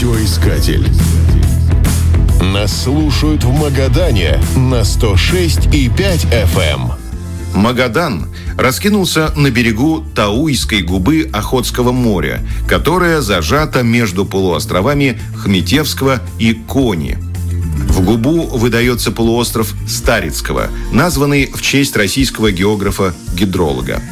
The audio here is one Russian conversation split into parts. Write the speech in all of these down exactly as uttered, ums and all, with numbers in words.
Радиоискатель. Нас слушают в Магадане на сто шесть и пять эф эм. Магадан раскинулся на берегу Тауйской губы Охотского моря, которая зажата между полуостровами Хметевского и Кони. В губу выдается полуостров Старицкого, названный в честь российского географа-гидролога.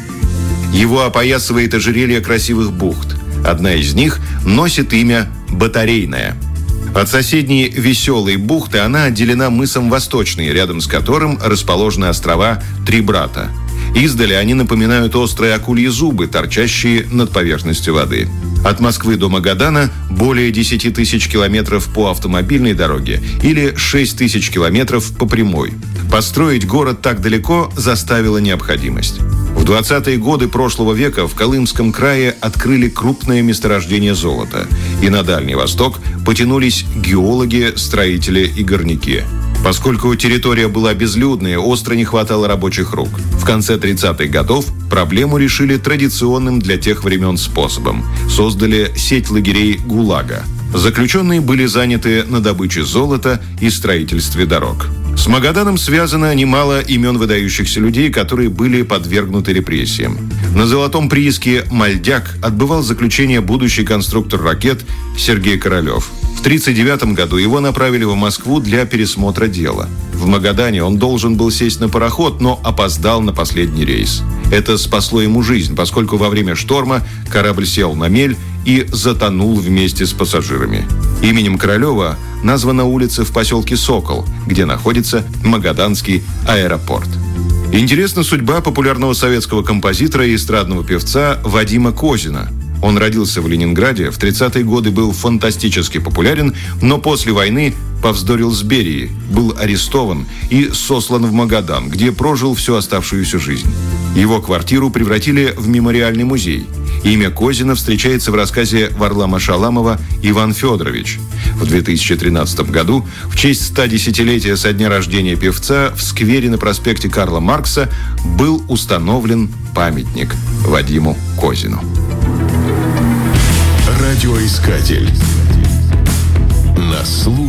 Его опоясывает ожерелье красивых бухт. Одна из них носит имя Батарейная. От соседней Веселой бухты она отделена мысом Восточный, рядом с которым расположены острова Три Брата. Издали они напоминают острые акульи зубы, торчащие над поверхностью воды. От Москвы до Магадана более десять тысяч километров по автомобильной дороге или шесть тысяч километров по прямой. Построить город так далеко заставила необходимость. В двадцатые годы прошлого века в Колымском крае открыли крупное месторождение золота, и на Дальний Восток потянулись геологи, строители и горняки. Поскольку территория была безлюдная, остро не хватало рабочих рук. В конце тридцатых годов проблему решили традиционным для тех времен способом. Создали сеть лагерей ГУЛАГа. Заключенные были заняты на добыче золота и строительстве дорог. С Магаданом связано немало имен выдающихся людей, которые были подвергнуты репрессиям. На золотом прииске «Мальдяк» отбывал заключение будущий конструктор ракет Сергей Королев. В тридцать девятом году его направили в Москву для пересмотра дела. В Магадане он должен был сесть на пароход, но опоздал на последний рейс. Это спасло ему жизнь, поскольку во время шторма корабль сел на мель и затонул вместе с пассажирами. Именем Королева названа улица в поселке Сокол, где находится Магаданский аэропорт. Интересна судьба популярного советского композитора и эстрадного певца Вадима Козина. Он родился в Ленинграде, в тридцатые годы был фантастически популярен, но после войны повздорил с Берией, был арестован и сослан в Магадан, где прожил всю оставшуюся жизнь. Его квартиру превратили в мемориальный музей. Имя Козина встречается в рассказе Варлама Шаламова «Иван Федорович». В две тысячи тринадцатом году в честь стодесятилетия со дня рождения певца в сквере на проспекте Карла Маркса был установлен памятник Вадиму Козину. Радиоискатель. Нас слушают.